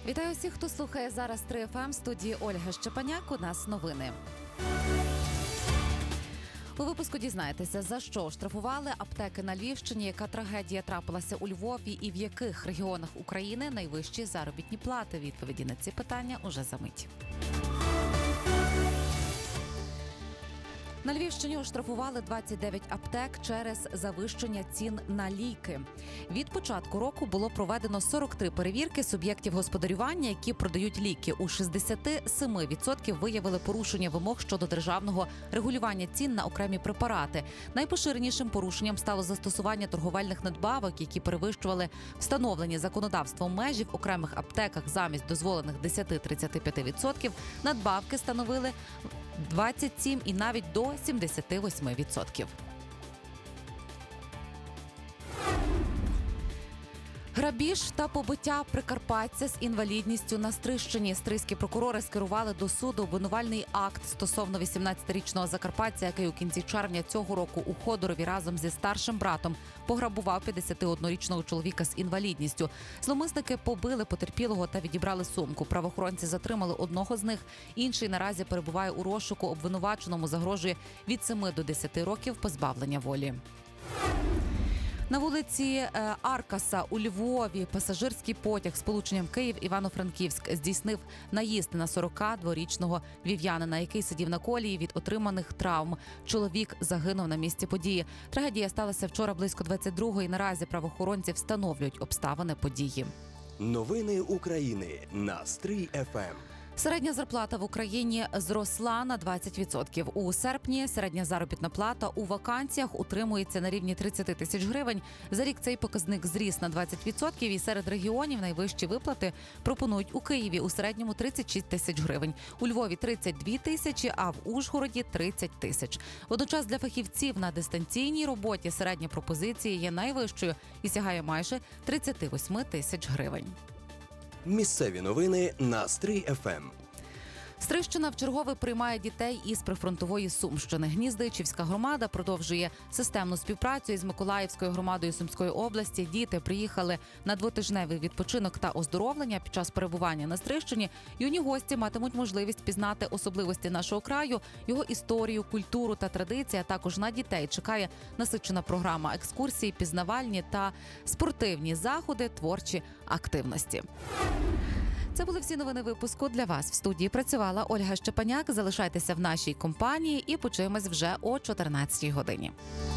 Вітаю всіх, хто слухає зараз 3 FM, студії Ольга Щепаняк. У нас новини. У випуску дізнаєтеся, за що штрафували аптеки на Львівщині, яка трагедія трапилася у Львові і в яких регіонах України найвищі заробітні плати. Відповіді на ці питання уже за мить. На Львівщині оштрафували 29 аптек через завищення цін на ліки. Від початку року було проведено 43 перевірки суб'єктів господарювання, які продають ліки. У 67% виявили порушення вимог щодо державного регулювання цін на окремі препарати. Найпоширенішим порушенням стало застосування торговельних надбавок, які перевищували встановлені законодавством межі в окремих аптеках замість дозволених 10-35%. Надбавки становили 27 і навіть до 78%. Грабіж та побиття прикарпатця з інвалідністю на Стрийщині. Стрийські прокурори скерували до суду обвинувальний акт стосовно 18-річного закарпатця, який у кінці червня цього року у Ходорові разом зі старшим братом пограбував 51-річного чоловіка з інвалідністю. Зловмисники побили потерпілого та відібрали сумку. Правоохоронці затримали одного з них. Інший наразі перебуває у розшуку. Обвинуваченому загрожує від 7 до 10 років позбавлення волі. На вулиці Аркаса у Львові пасажирський потяг з сполученням Київ-Івано-Франківськ здійснив наїзд на 42-річного львів'янина, який сидів на колії від отриманих травм. Чоловік загинув на місці події. Трагедія сталася вчора близько 22-ї. Наразі правоохоронці встановлюють обставини події. Новини України на Стрий ФМ. Середня зарплата в Україні зросла на 20%. У серпні середня заробітна плата у вакансіях утримується на рівні 30 тисяч гривень. За рік цей показник зріс на 20%, і серед регіонів найвищі виплати пропонують у Києві у середньому 36 тисяч гривень, у Львові 32 тисячі, а в Ужгороді 30 тисяч. Водночас для фахівців на дистанційній роботі середня пропозиція є найвищою і сягає майже 38 тисяч гривень. Місцеві новини на Стрий ФМ. Стрийщина вчергове приймає дітей із прифронтової Сумщини. Гніздичівська громада продовжує системну співпрацю із Миколаївською громадою Сумської області. Діти приїхали на двотижневий відпочинок та оздоровлення. Під час перебування на Стрийщині юні гості матимуть можливість пізнати особливості нашого краю, його історію, культуру та традиції, а також на дітей чекає насичена програма екскурсій, пізнавальні та спортивні заходи, творчі активності. Це були всі новини випуску. Для вас в студії працювала Ольга Щепаняк. Залишайтеся в нашій компанії і почуємось вже о 14-й годині.